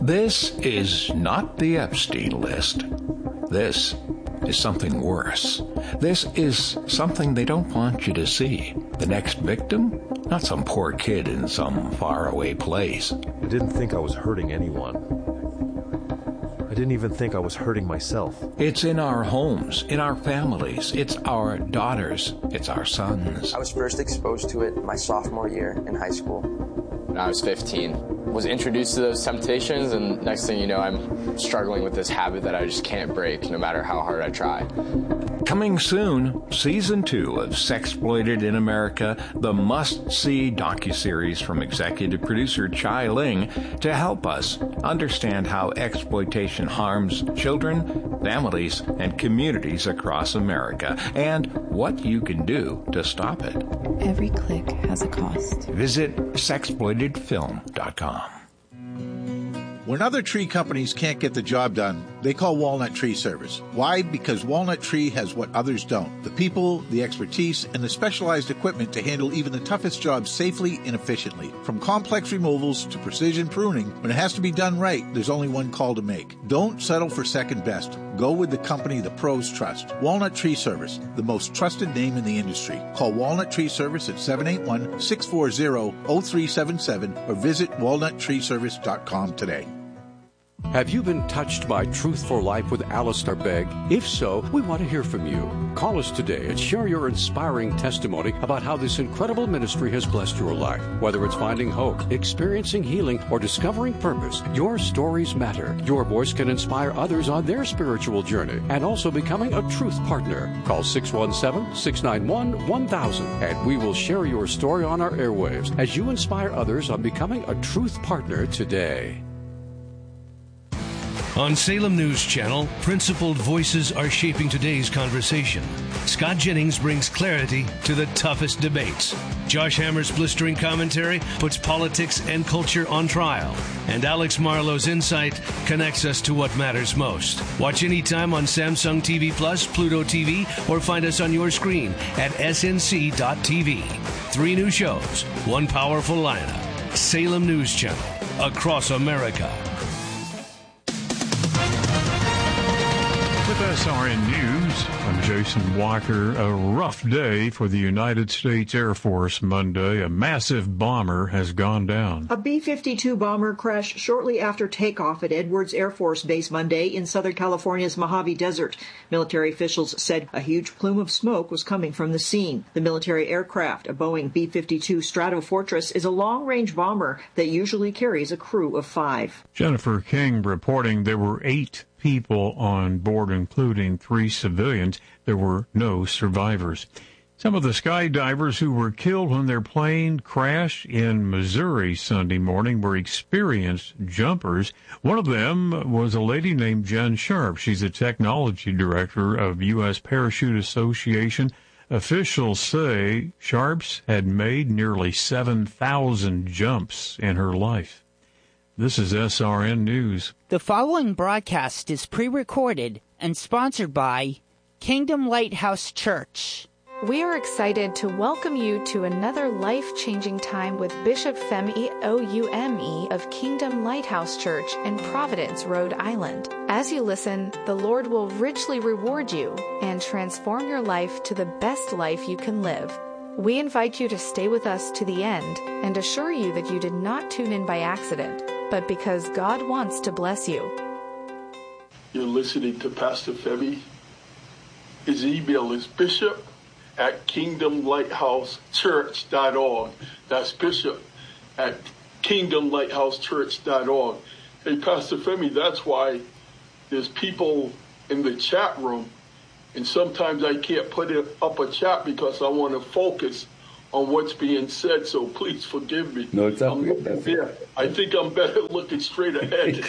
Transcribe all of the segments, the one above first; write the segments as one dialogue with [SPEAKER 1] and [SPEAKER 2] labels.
[SPEAKER 1] This is not the Epstein list. This is something worse. This is something they don't want you to see. The next victim? Not some poor kid in some faraway place.
[SPEAKER 2] I didn't think I was hurting anyone. I didn't even think I was hurting myself.
[SPEAKER 1] It's in our homes, in our families. It's our daughters. It's our sons.
[SPEAKER 3] I was first exposed to it my sophomore year in high school.
[SPEAKER 4] When I was 15. Was introduced to those temptations, and next thing you know, I'm struggling with this habit that I just can't break, no matter how hard I try.
[SPEAKER 1] Coming soon, Season 2 of Sexploited in America, the must-see docuseries from executive producer Chai Ling to help us understand how exploitation harms children, families, and communities across America, and what you can do to stop it.
[SPEAKER 5] Every click has a cost.
[SPEAKER 1] Visit sexploitedfilm.com.
[SPEAKER 6] When other tree companies can't get the job done, they call Walnut Tree Service. Why? Because Walnut Tree has what others don't. The people, the expertise, and the specialized equipment to handle even the toughest jobs safely and efficiently. From complex removals to precision pruning, when it has to be done right, there's only one call to make. Don't settle for second best. Go with the company the pros trust. Walnut Tree Service, the most trusted name in the industry. Call Walnut Tree Service at 781-640-0377 or visit walnuttreeservice.com today.
[SPEAKER 7] Have you been touched by Truth for Life with Alistair Begg? If so, we want to hear from you. Call us today and share your inspiring testimony about how this incredible ministry has blessed your life. Whether it's finding hope, experiencing healing, or discovering purpose, your stories matter. Your voice can inspire others on their spiritual journey and also becoming a truth partner. Call 617-691-1000 and we will share your story on our airwaves as you inspire others on becoming a truth partner today.
[SPEAKER 8] On Salem News Channel, principled voices are shaping today's conversation. Scott Jennings brings clarity to the toughest debates. Josh Hammer's blistering commentary puts politics and culture on trial. And Alex Marlowe's insight connects us to what matters most. Watch anytime on Samsung TV Plus, Pluto TV, or find us on your screen at snc.tv. 3 new shows, 1 powerful lineup. Salem News Channel, across America.
[SPEAKER 9] With SRN News, I'm Jason Walker. A rough day for the United States Air Force Monday. A massive bomber has gone down.
[SPEAKER 10] A B-52 bomber crashed shortly after takeoff at Edwards Air Force Base Monday in Southern California's Mojave Desert. Military officials said a huge plume of smoke was coming from the scene. The military aircraft, a Boeing B-52 Stratofortress, is a long-range bomber that usually carries a crew of 5.
[SPEAKER 9] Jennifer King reporting there were 8 people on board, including 3 civilians. There were no survivors. Some of the skydivers who were killed when their plane crashed in Missouri Sunday morning were experienced jumpers. One of them was a lady named Jen Sharp. She's the technology director of U.S. Parachute Association. Officials say Sharps had made nearly 7,000 jumps in her life. This is SRN News.
[SPEAKER 11] The following broadcast is pre-recorded and sponsored by Kingdom Lighthouse Church.
[SPEAKER 12] We are excited to welcome you to another life-changing time with Bishop Femi Oume of Kingdom Lighthouse Church in Providence, Rhode Island. As you listen, the Lord will richly reward you and transform your life to the best life you can live. We invite you to stay with us to the end and assure you that you did not tune in by accident, but because God wants to bless you.
[SPEAKER 13] You're listening to Pastor Femi. His email is bishop@kingdomlighthousechurch.org. That's bishop@kingdomlighthousechurch.org. Hey, Pastor Femi, that's why there's people in the chat room, and sometimes I can't put up a chat because I want to focus on what's being said, so please forgive me.
[SPEAKER 14] No, it's okay.
[SPEAKER 13] I think I'm better looking straight ahead.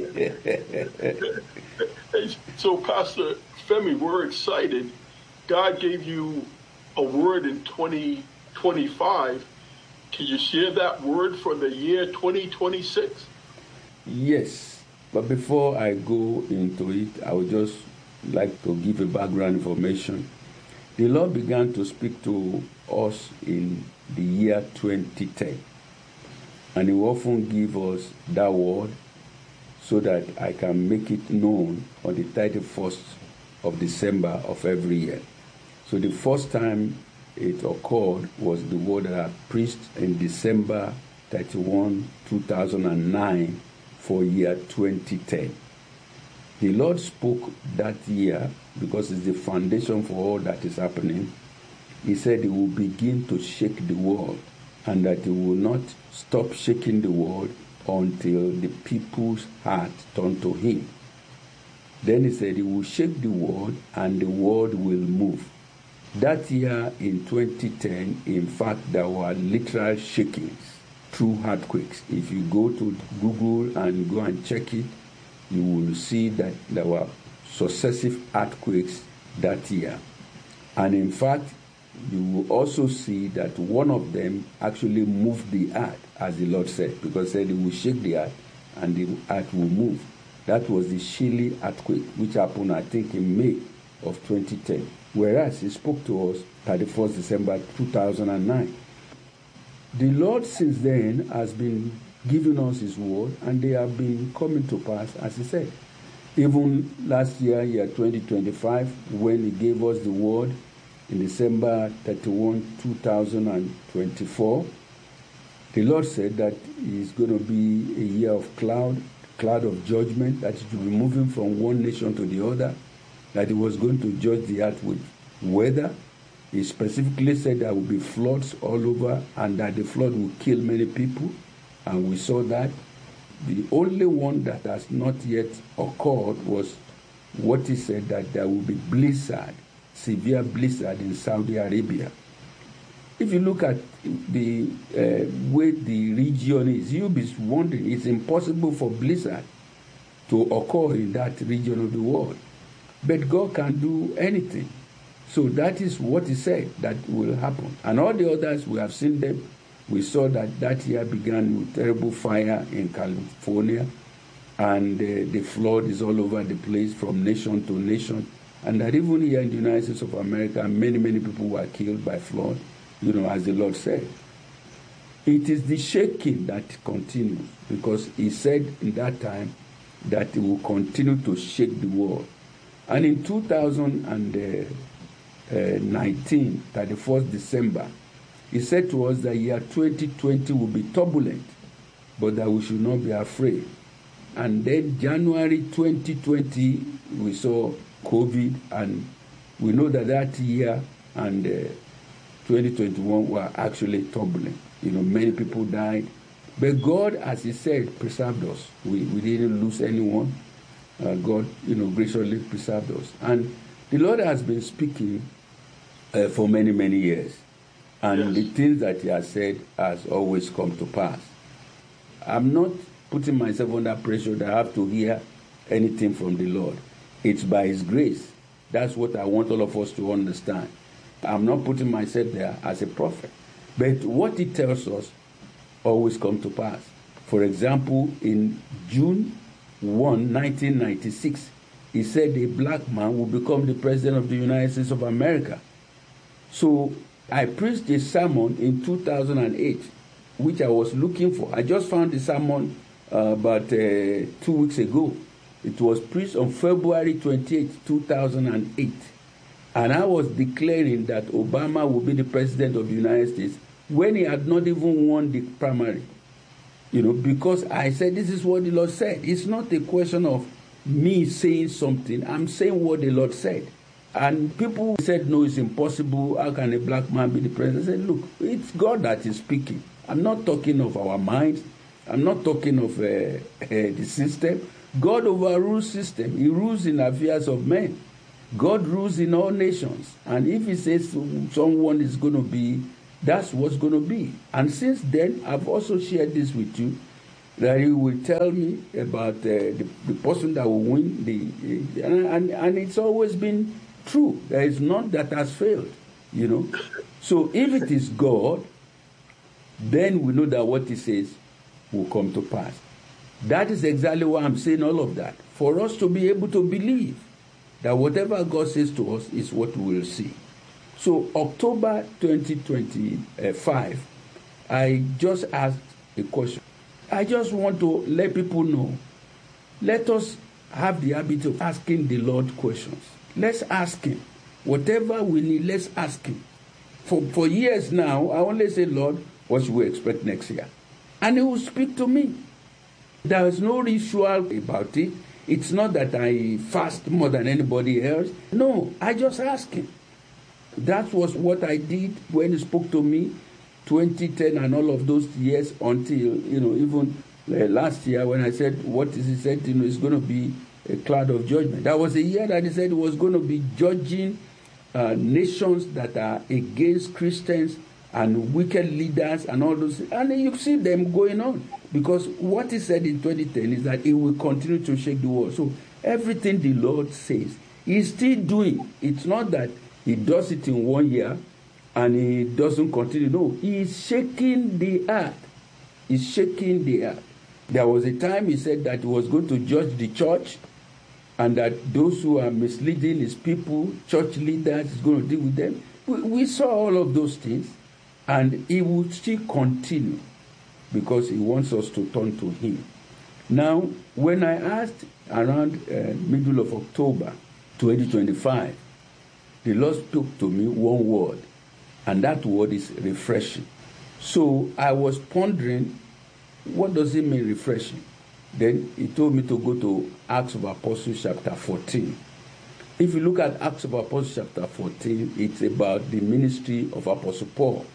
[SPEAKER 13] So, Pastor Femi, we're excited. God gave you a word in 2025. Can you share that word for the year 2026?
[SPEAKER 14] Yes, but before I go into it, I would just like to give a background information. The Lord began to speak to us in the year 2010, and He will often give us that word so that I can make it known on the 31st of December of every year. So the first time it occurred was the word that I preached in December 31, 2009 for year 2010. The Lord spoke that year because it's the foundation for all that is happening. He said he will begin to shake the world and that he will not stop shaking the world until the people's heart turn to him. Then he said he will shake the world and the world will move. That year in 2010, in fact, there were literal shakings through earthquakes. If you go to Google and go and check it, you will see that there were successive earthquakes that year. And in fact, you will also see that one of them actually moved the earth, as the Lord said, because he said he will shake the earth and the earth will move. That was the Chile earthquake, which happened, I think, in May of 2010. Whereas he spoke to us 31st December 2009. The Lord since then has been giving us his word, and they have been coming to pass, as he said. Even last year, year 2025, when he gave us the word in December 31, 2024, the Lord said that it's going to be a year of cloud of judgment, that it will be moving from one nation to the other, that he was going to judge the earth with weather. He specifically said there will be floods all over and that the flood will kill many people, and we saw that. The only one that has not yet occurred was what he said, that there will be blizzard, severe blizzard in Saudi Arabia. If you look at the way the region is, you'll be wondering, it's impossible for blizzard to occur in that region of the world. But God can do anything. So that is what he said that will happen. And all the others, we have seen them. We saw that year began with terrible fire in California, and the flood is all over the place from nation to nation. And that even here in the United States of America, many, many people were killed by flood, as the Lord said. It is the shaking that continues, because he said in that time that he will continue to shake the world. And in 2019, 31st December, he said to us that year 2020 will be turbulent, but that we should not be afraid. And then January 2020, we saw COVID, and we know that year and 2021 were actually turbulent. Many people died. But God, as he said, preserved us. We didn't lose anyone. God, graciously preserved us. And the Lord has been speaking for many, many years. And the things that he has said has always come to pass. I'm not putting myself under pressure that I have to hear anything from the Lord. It's by his grace. That's what I want all of us to understand. I'm not putting myself there as a prophet. But what he tells us always come to pass. For example, in June 1, 1996, he said a black man will become the president of the United States of America. So I preached a sermon in 2008, which I was looking for. I just found the sermon about 2 weeks ago. It was preached on February 28, 2008. And I was declaring that Obama would be the president of the United States when he had not even won the primary. Because I said, this is what the Lord said. It's not a question of me saying something. I'm saying what the Lord said. And people said, no, it's impossible. How can a black man be the president? I said, look, it's God that is speaking. I'm not talking of our minds. I'm not talking of the system. God overrules system. He rules in affairs of men. God rules in all nations. And if he says someone is going to be, that's what's going to be. And since then, I've also shared this with you, that he will tell me about the person that will win. And it's always been true. There is none that has failed, So if it is God, then we know that what he says will come to pass. That is exactly why I'm saying all of that. For us to be able to believe that whatever God says to us is what we will see. So October 2025, I just asked a question. I just want to let people know let us have the habit of asking the Lord questions. Let's ask him. Whatever we need, let's ask him. For years now, I only say, Lord, what should we expect next year? And he will speak to me. There is no ritual about it. It's not that I fast more than anybody else. No, I just ask him. That was what I did when he spoke to me, 2010 and all of those years until, even last year when I said, what is he said, it's going to be a cloud of judgment. That was a year that he said he was going to be judging nations that are against Christians and wicked leaders and all those. And you see them going on. Because what he said in 2010 is that he will continue to shake the world. So everything the Lord says, he's still doing. It's not that he does it in 1 year and he doesn't continue. No, he's shaking the earth. He's shaking the earth. There was a time he said that he was going to judge the church and that those who are misleading his people, church leaders, is going to deal with them. We saw all of those things, and he will still continue because he wants us to turn to him. Now, when I asked around middle of October 2025, the Lord spoke to me one word, and that word is refreshing. So I was pondering, what does it mean, refreshing? Then he told me to go to Acts of Apostles chapter 14. If you look at Acts of Apostles chapter 14, it's about the ministry of Apostle Paul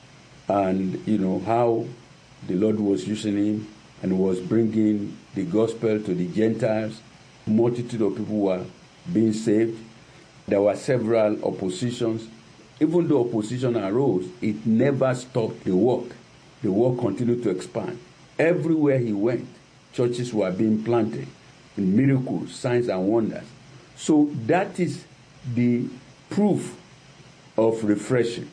[SPEAKER 14] and, how the Lord was using him and was bringing the gospel to the Gentiles. Multitude of people were being saved. There were several oppositions. Even though opposition arose, it never stopped the work. The work continued to expand. Everywhere he went, churches were being planted, in miracles, signs, and wonders. So that is the proof of refreshing.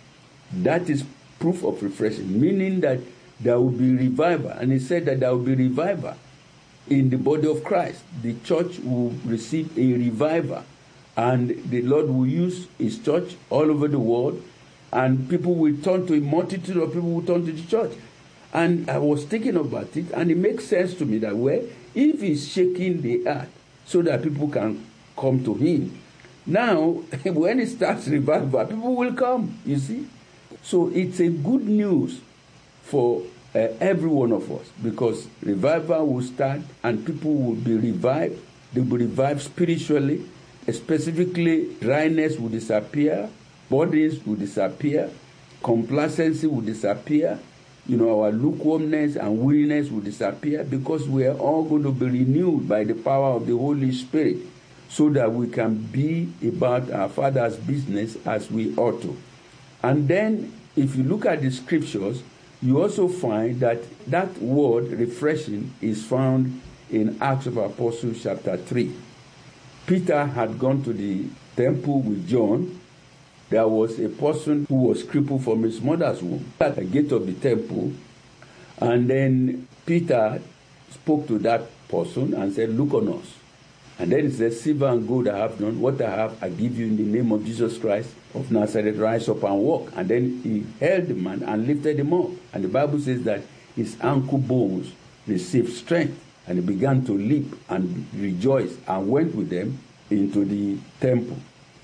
[SPEAKER 14] That is proof of refreshing, meaning that there will be revival. And he said that there will be revival in the body of Christ. The church will receive a revival. And the Lord will use his church all over the world. And people will turn to a multitude of people will turn to the church. And I was thinking about it, and it makes sense to me that, if he's shaking the earth so that people can come to him, now, when he starts revival, people will come, you see. So it's a good news for every one of us, because revival will start and people will be revived. They will be revived spiritually. Specifically, dryness will disappear, burdens will disappear, complacency will disappear. Our lukewarmness and weariness will disappear, because we are all going to be renewed by the power of the Holy Spirit so that we can be about our Father's business as we ought to. And then, if you look at the scriptures, you also find that that word, refreshing, is found in Acts of Apostles chapter 3. Peter had gone to the temple with John. There was a person who was crippled from his mother's womb at the gate of the temple. And then Peter spoke to that person and said, look on us. And then he said, silver and gold I have none. What I have, I give you in the name of Jesus Christ of Nazareth. Rise up and walk. And then he held the man and lifted him up. And the Bible says that his ankle bones received strength. And he began to leap and rejoice and went with them into the temple.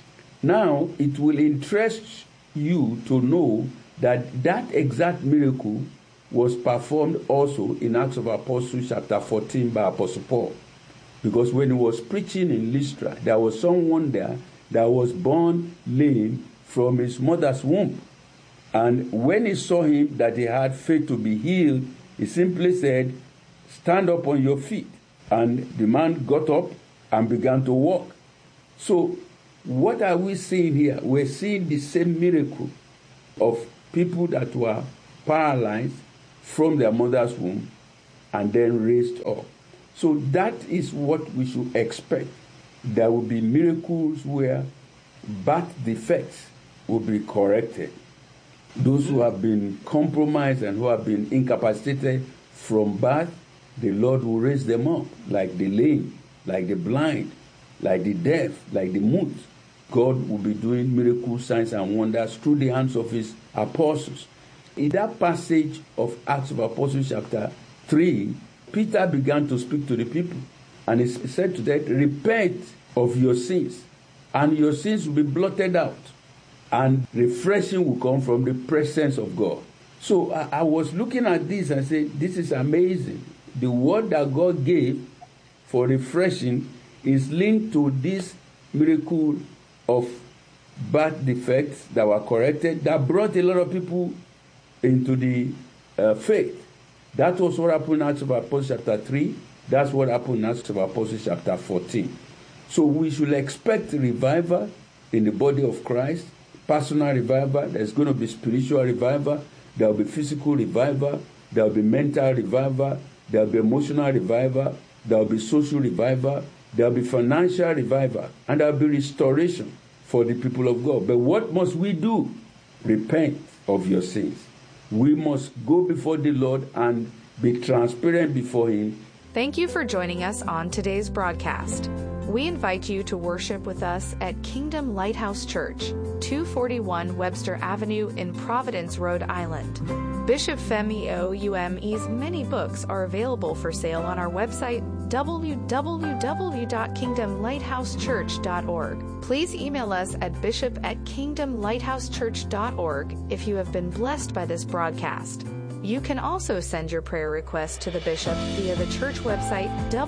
[SPEAKER 14] Now, it will interest you to know that that exact miracle was performed also in Acts of Apostles chapter 14 by Apostle Paul. Because when he was preaching in Lystra, there was someone there that was born lame from his mother's womb. And when he saw him that he had faith to be healed, he simply said, stand up on your feet. And the man got up and began to walk. So, what are we seeing here? We're seeing the same miracle of people that were paralyzed from their mother's womb and then raised up. So that is what we should expect. There will be miracles where birth defects will be corrected. Those who have been compromised and who have been incapacitated from birth, the Lord will raise them up, like the lame, like the blind, like the deaf, like the mute. God will be doing miracles, signs, and wonders through the hands of his apostles. In that passage of Acts of Apostles chapter 3, Peter began to speak to the people. And it said to them, repent of your sins, and your sins will be blotted out, and refreshing will come from the presence of God. So I was looking at this and saying, this is amazing. The word that God gave for refreshing is linked to this miracle of birth defects that were corrected, that brought a lot of people into the faith. That was what happened in Acts of Apostles chapter 3. That's what happened in Acts of Apostles chapter 14. So we should expect revival in the body of Christ, personal revival. There's going to be spiritual revival. There will be physical revival. There will be mental revival. There will be emotional revival. There will be social revival. There will be financial revival. And there will be restoration for the people of God. But what must we do? Repent of your sins. We must go before the Lord and be transparent before Him.
[SPEAKER 12] Thank you for joining us on today's broadcast. We invite you to worship with us at Kingdom Lighthouse Church, 241 Webster Avenue in Providence, Rhode Island. Bishop Femi Oume's many books are available for sale on our website, www.kingdomlighthousechurch.org. Please email us at bishop@kingdomlighthousechurch.org if you have been blessed by this broadcast. You can also send your prayer request to the bishop via the church website,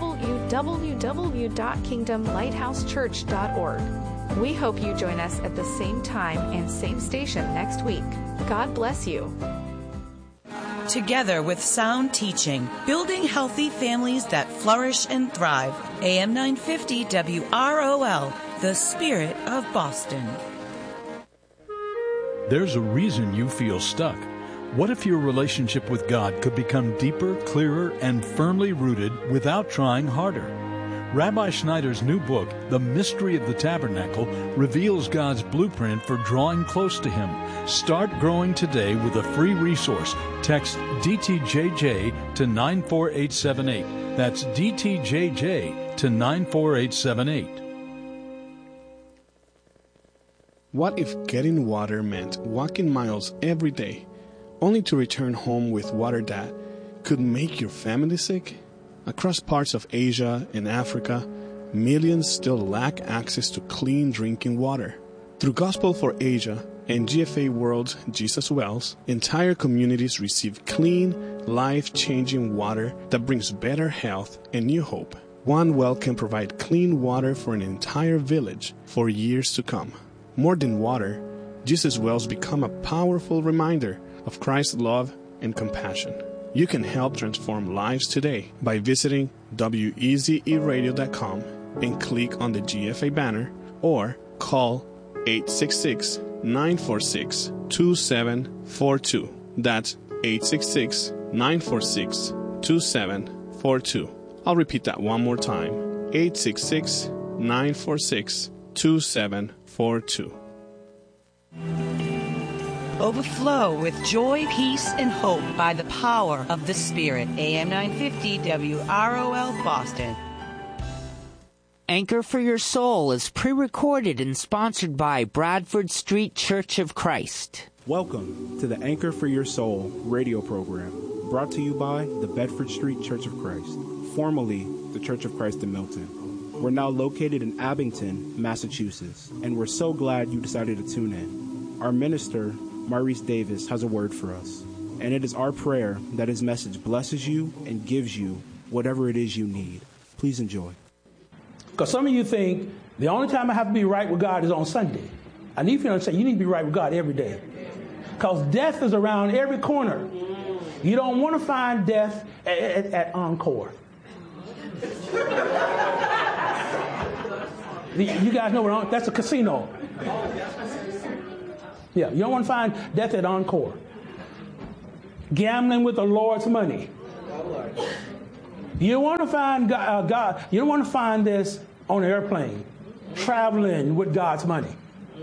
[SPEAKER 12] www.kingdomlighthousechurch.org. We hope you join us at the same time and same station next week. God bless you.
[SPEAKER 15] Together with sound teaching, building healthy families that flourish and thrive. AM 950 WROL, the spirit of Boston.
[SPEAKER 16] There's a reason you feel stuck. What if your relationship with God could become deeper, clearer, and firmly rooted without trying harder? Rabbi Schneider's new book, The Mystery of the Tabernacle, reveals God's blueprint for drawing close to Him. Start growing today with a free resource. Text DTJJ to 94878. That's DTJJ to 94878.
[SPEAKER 17] What if getting water meant walking miles every day, only to return home with water that could make your family sick? Across parts of Asia and Africa, millions still lack access to clean drinking water. Through Gospel for Asia and GFA World's Jesus Wells, entire communities receive clean, life-changing water that brings better health and new hope. One well can provide clean water for an entire village for years to come. More than water, Jesus Wells become a powerful reminder of Christ's love and compassion. You can help transform lives today by visiting wezeradio.com and click on the GFA banner or call 866-946-2742. That's 866-946-2742. I'll repeat that one more time. 866-946-2742.
[SPEAKER 15] Overflow with joy, peace, and hope by the power of the Spirit. AM 950 WROL Boston.
[SPEAKER 11] Anchor for Your Soul is pre-recorded and sponsored by Bradford Street Church of Christ.
[SPEAKER 18] Welcome to the Anchor for Your Soul radio program, brought to you by the Bedford Street Church of Christ, formerly the Church of Christ in Milton. We're now located in Abington, Massachusetts, and we're so glad you decided to tune in. Our minister, Maurice Davis, has a word for us, and it is our prayer that his message blesses you and gives you whatever it is you need. Please enjoy.
[SPEAKER 19] Because some of you think the only time I have to be right with God is on Sunday. I need you to understand you need to be right with God every day. Because death is around every corner. You don't want to find death at Encore. You guys know what that's a casino. Yeah, you don't want to find death at Encore. Gambling with the Lord's money. You want to find God. You don't want to find this on an airplane, traveling with God's money.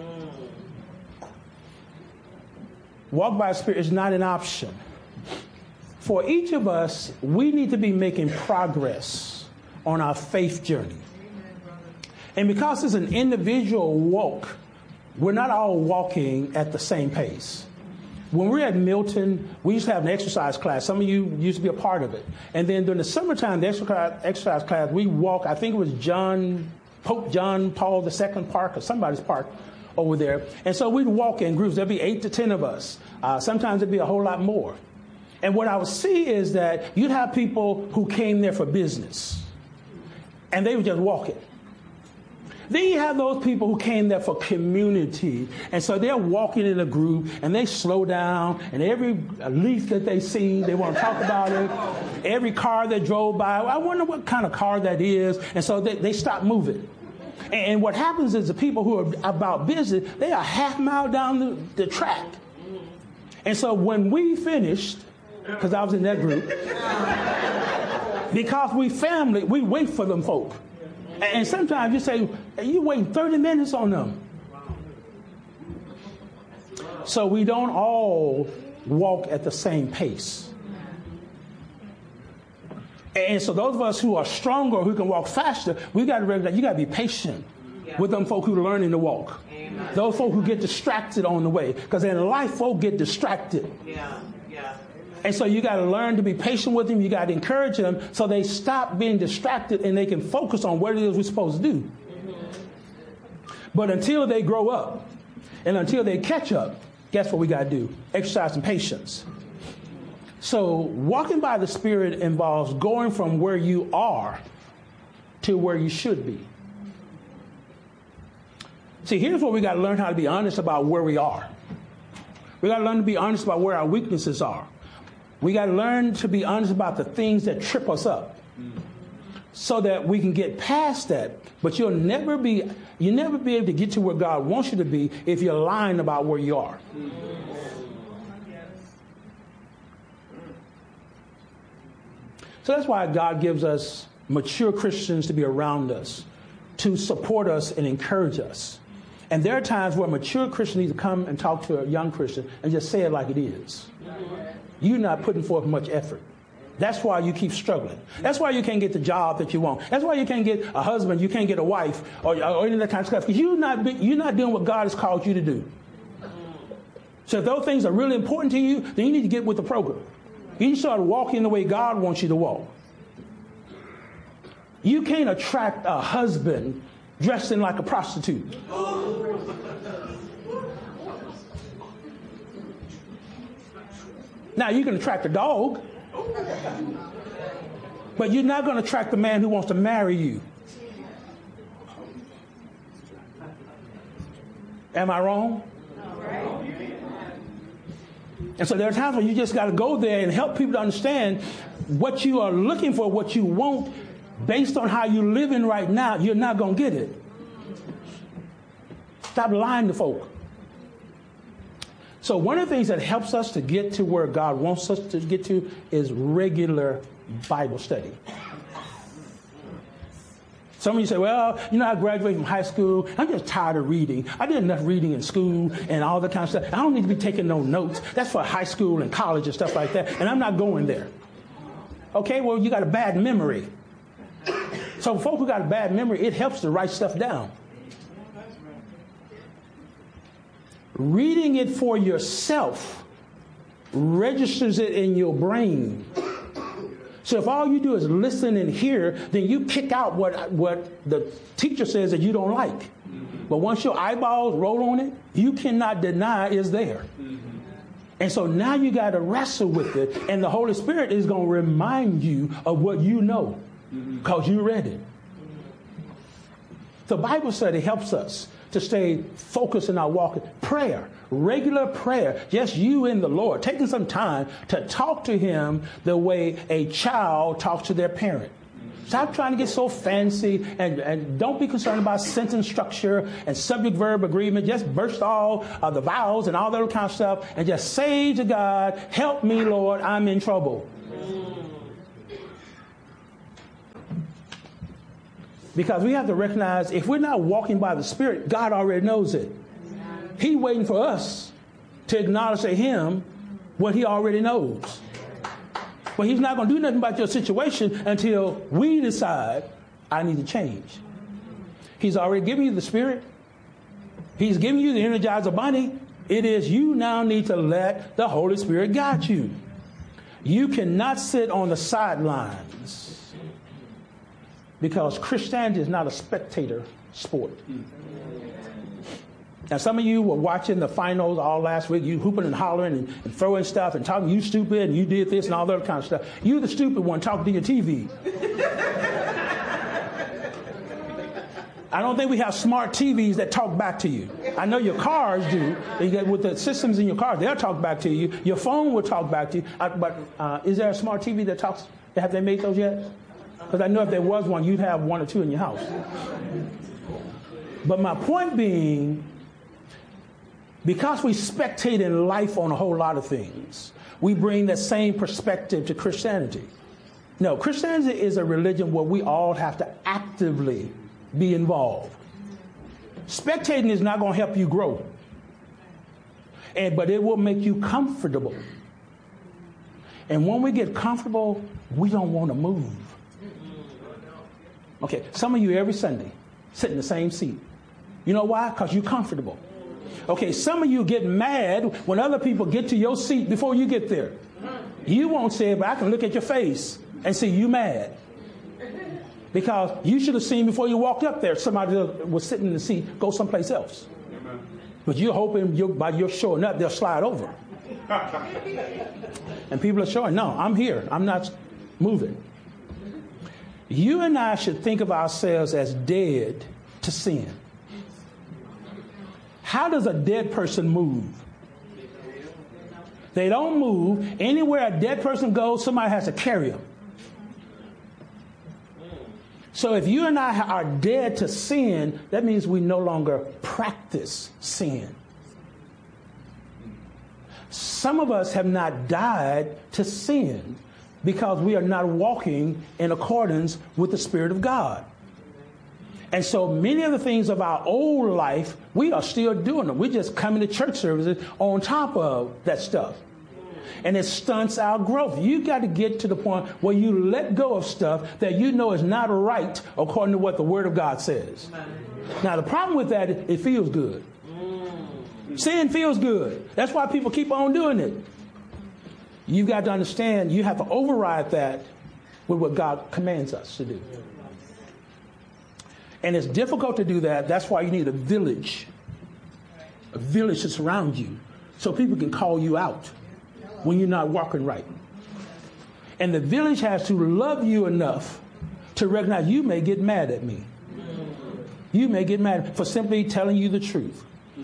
[SPEAKER 19] Walk by Spirit is not an option. For each of us, we need to be making progress on our faith journey. And because it's an individual walk, we're not all walking at the same pace. When we were at Milton, we used to have an exercise class. Some of you used to be a part of it. And then during the summertime, the exercise class, we walk, I think it was Pope John Paul II Park or somebody's park over there. And so we'd walk in groups. There'd be 8 to 10 of us. Sometimes it'd be a whole lot more. And what I would see is that you'd have people who came there for business. And they were just walking. Then you have those people who came there for community. And so they're walking in a group and they slow down, and every leaf that they see, they want to talk about it. Every car that drove by, I wonder what kind of car that is. And so they stop moving. And what happens is the people who are about business, they are half mile down the track. And so when we finished, because I was in that group, because we family, we wait for them folk. And sometimes you say, you waiting 30 minutes on them. So we don't all walk at the same pace. And so those of us who are stronger, who can walk faster, we got to recognize you got to be patient with them folk who are learning to walk. Amen. Those folk who get distracted on the way. Because in life, folk get distracted. And so you got to learn to be patient with them. You got to encourage them so they stop being distracted and they can focus on what it is we're supposed to do. But until they grow up and until they catch up, guess what we got to do? Exercise some patience. So walking by the Spirit involves going from where you are to where you should be. See, here's what we got to learn how to be honest about where we are. We got to learn to be honest about where our weaknesses are. We got to learn to be honest about the things that trip us up so that we can get past that. But you'll never be able to get to where God wants you to be if you're lying about where you are. So that's why God gives us mature Christians to be around us, to support us and encourage us. And there are times where mature Christians need to come and talk to a young Christian and just say it like it is. You're not putting forth much effort. That's why you keep struggling. That's why you can't get the job that you want. That's why you can't get a husband, you can't get a wife, or any of that kind of stuff. Because you're not doing what God has called you to do. So if those things are really important to you, then you need to get with the program. You need to start walking the way God wants you to walk. You can't attract a husband dressing like a prostitute. Now, you can attract a dog, but you're not going to attract the man who wants to marry you. Am I wrong? And so there are times when you just got to go there and help people to understand what you are looking for, what you want, based on how you're living right now, you're not going to get it. Stop lying to folk. So one of the things that helps us to get to where God wants us to get to is regular Bible study. Some of you say, well, I graduated from high school. I'm just tired of reading. I did enough reading in school and all that kind of stuff. I don't need to be taking no notes. That's for high school and college and stuff like that. And I'm not going there. Okay, well, you got a bad memory. So folk who got a bad memory, it helps to write stuff down. Reading it for yourself registers it in your brain. So if all you do is listen and hear, then you pick out what the teacher says that you don't like. But once your eyeballs roll on it, you cannot deny it's there. And so now you got to wrestle with it, and the Holy Spirit is going to remind you of what you know because you read it. The Bible study helps us to stay focused in our walk. Prayer, regular prayer, just you and the Lord, taking some time to talk to Him the way a child talks to their parent. Stop trying to get so fancy and don't be concerned about sentence structure and subject-verb agreement. Just burst all of the vowels and all that kind of stuff and just say to God, help me, Lord, I'm in trouble. Because we have to recognize if we're not walking by the Spirit, God already knows it. He's waiting for us to acknowledge to Him what He already knows. But He's not going to do nothing about your situation until we decide, I need to change. He's already given you the Spirit. He's giving you the Energizer Bunny. It is you now need to let the Holy Spirit guide you. You cannot sit on the sidelines because Christianity is not a spectator sport. Now, some of you were watching the finals all last week. You hooping and hollering and throwing stuff and talking, you stupid, and you did this and all that kind of stuff. You the stupid one talking to your TV. I don't think we have smart TVs that talk back to you. I know your cars do. With the systems in your car, they'll talk back to you. Your phone will talk back to you. But is there a smart TV that talks? Have they made those yet? Because I know if there was one, you'd have one or two in your house. But my point being, because we spectate in life on a whole lot of things, we bring that same perspective to Christianity. No, Christianity is a religion where we all have to actively be involved. Spectating is not going to help you grow, but it will make you comfortable. And when we get comfortable, we don't want to move. Okay, some of you every Sunday sit in the same seat. You know why? Because you're comfortable. Okay, some of you get mad when other people get to your seat before you get there. You won't say it, but I can look at your face and see you mad. Because you should have seen before you walked up there, somebody was sitting in the seat, go someplace else. But you're hoping by your showing up, they'll slide over. And people are showing, no, I'm here. I'm not moving. You and I should think of ourselves as dead to sin. How does a dead person move? They don't move. Anywhere a dead person goes, somebody has to carry them. So if you and I are dead to sin, that means we no longer practice sin. Some of us have not died to sin because we are not walking in accordance with the Spirit of God. And so many of the things of our old life, we are still doing them. We're just coming to church services on top of that stuff. And it stunts our growth. You got to get to the point where you let go of stuff that you know is not right according to what the Word of God says. Now, the problem with that, it feels good. Sin feels good. That's why people keep on doing it. You've got to understand, you have to override that with what God commands us to do. And it's difficult to do that. That's why you need a village to surround you so people can call you out when you're not walking right. And the village has to love you enough to recognize you may get mad at me. You may get mad for simply telling you the truth.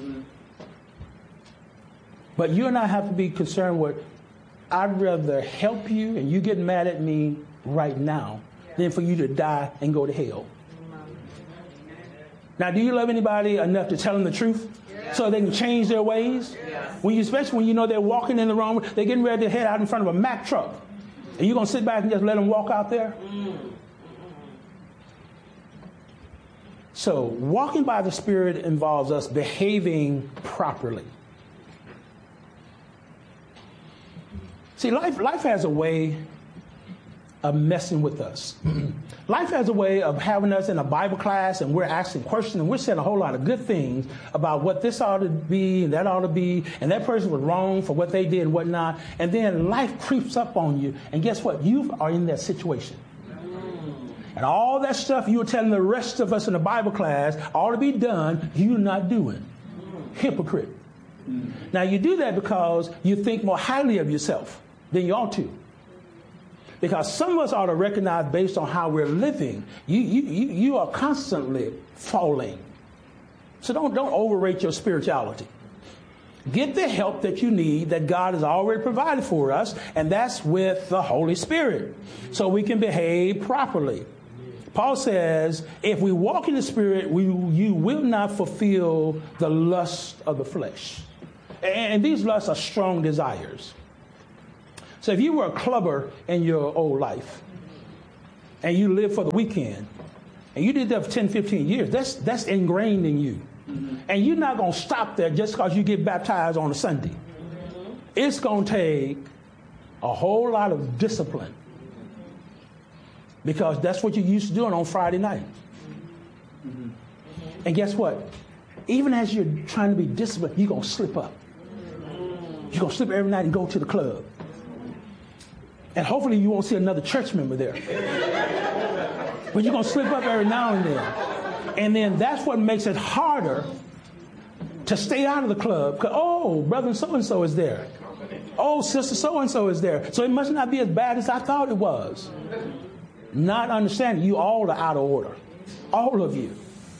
[SPEAKER 19] But you and I have to be concerned with, I'd rather help you and you get mad at me right now than for you to die and go to hell. Now, do you love anybody enough to tell them the truth so they can change their ways? Especially when you know they're walking in the wrong way, they're getting ready to head out in front of a Mack truck. And you're going to sit back and just let them walk out there? So, walking by the Spirit involves us behaving properly. See, life has a way of messing with us. Life has a way of having us in a Bible class and we're asking questions and we're saying a whole lot of good things about what this ought to be and that ought to be, and that person was wrong for what they did and whatnot. And then life creeps up on you, and guess what? You are in that situation. And all that stuff you were telling the rest of us in the Bible class ought to be done, you're not doing. Hypocrite. Now, you do that because you think more highly of yourself than you ought to. Because some of us ought to recognize based on how we're living, you are constantly falling. So don't overrate your spirituality. Get the help that you need that God has already provided for us, and that's with the Holy Spirit, so we can behave properly. Paul says, if we walk in the Spirit, you will not fulfill the lust of the flesh. And these lusts are strong desires. So if you were a clubber in your old life and you lived for the weekend and you did that for 10, 15 years, that's ingrained in you. And you're not going to stop there just because you get baptized on a Sunday. It's going to take a whole lot of discipline because that's what you're used to doing on Friday night. And guess what? Even as you're trying to be disciplined, you're going to slip up. You're going to sleep every night and go to the club. And hopefully you won't see another church member there. But you're going to slip up every now and then. And then that's what makes it harder to stay out of the club. Oh, brother so-and-so is there. Oh, sister so-and-so is there. So it must not be as bad as I thought it was. Not understanding you all are out of order. All of you.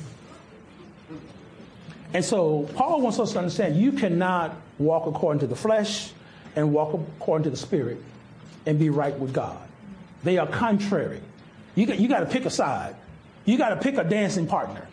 [SPEAKER 19] And so Paul wants us to understand you cannot walk according to the flesh and walk according to the spirit and be right with God. They are contrary. You got to pick a side. You got to pick a dancing partner.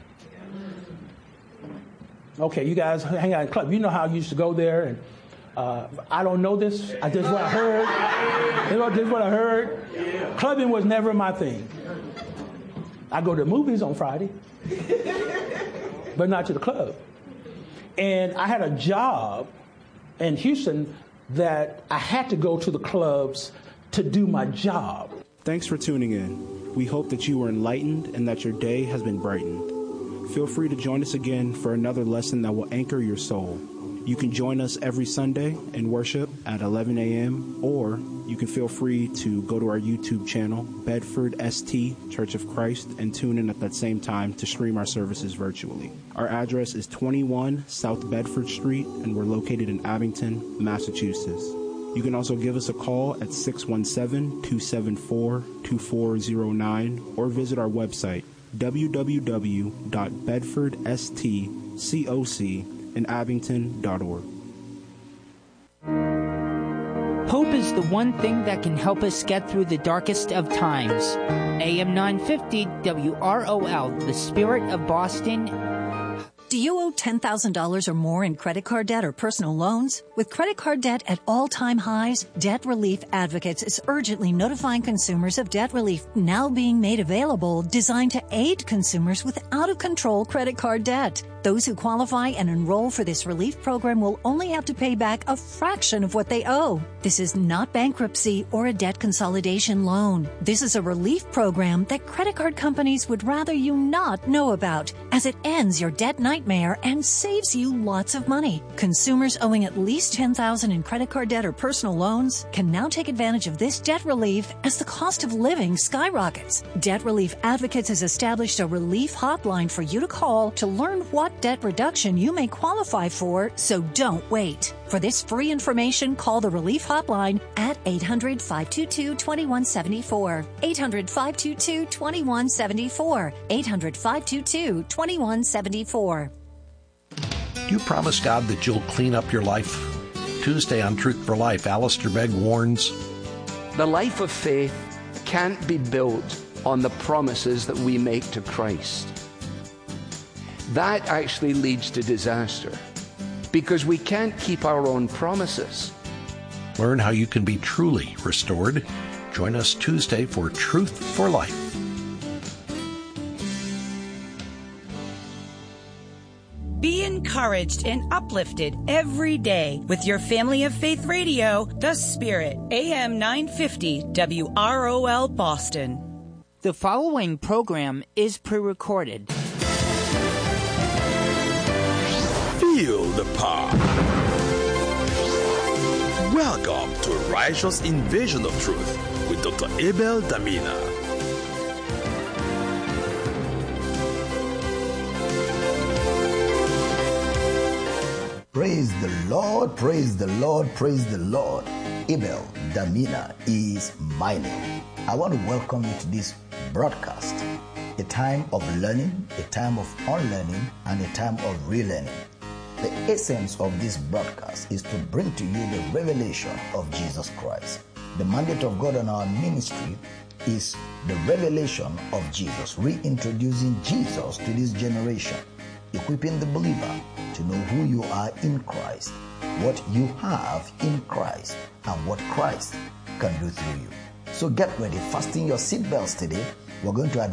[SPEAKER 19] Okay, you guys hang out in the club. You know how I used to go there, and I don't know this. This is what I heard. This is what I heard. Clubbing was never my thing. I go to the movies on Friday, but not to the club. And I had a job in Houston that I had to go to the clubs to do my job.
[SPEAKER 18] Thanks for tuning in. We hope that you were enlightened and that your day has been brightened. Feel free to join us again for another lesson that will anchor your soul. You can join us every Sunday in worship at 11 a.m. or you can feel free to go to our YouTube channel, Bedford ST Church of Christ, and tune in at that same time to stream our services virtually. Our address is 21 South Bedford Street, and we're located in Abington, Massachusetts. You can also give us a call at 617-274-2409 or visit our website, www.bedfordstcocinabington.org.
[SPEAKER 11] Hope is the one thing that can help us get through the darkest of times. AM 950 WROL, the Spirit of Boston.
[SPEAKER 20] Do you owe $10,000 or more in credit card debt or personal loans? With credit card debt at all-time highs, Debt Relief Advocates is urgently notifying consumers of debt relief now being made available, designed to aid consumers with out-of-control credit card debt. Those who qualify and enroll for this relief program will only have to pay back a fraction of what they owe. This is not bankruptcy or a debt consolidation loan. This is a relief program that credit card companies would rather you not know about, as it ends your debt nightmare and saves you lots of money. Consumers owing at least $10,000 in credit card debt or personal loans can now take advantage of this debt relief as the cost of living skyrockets. Debt Relief Advocates has established a relief hotline for you to call to learn what debt reduction you may qualify for, so don't wait. For this free information, call the Relief Hotline at 800-522-2174. 800-522-2174. 800-522-2174.
[SPEAKER 21] Do you promise God that you'll clean up your life? Tuesday on Truth for Life, Alistair Begg warns,
[SPEAKER 22] the life of faith can't be built on the promises that we make to Christ. That actually leads to disaster, because we can't keep our own promises.
[SPEAKER 21] Learn how you can be truly restored. Join us Tuesday for Truth for Life.
[SPEAKER 15] Be encouraged and uplifted every day with your Family of Faith Radio, The Spirit, AM 950 WROL Boston.
[SPEAKER 11] The following program is pre-recorded.
[SPEAKER 23] Feel the power. Welcome to Righteous Invasion of Truth with Dr. Abel Damina.
[SPEAKER 24] Praise the Lord, praise the Lord, praise the Lord. Abel Damina is my name. I want to welcome you to this broadcast, a time of learning, a time of unlearning, and a time of relearning. The essence of this broadcast is to bring to you the revelation of Jesus Christ. The mandate of God on our ministry is the revelation of Jesus, reintroducing Jesus to this generation, equipping the believer to know who you are in Christ, what you have in Christ, and what Christ can do through you. So get ready, fasten your seatbelts today. We're going to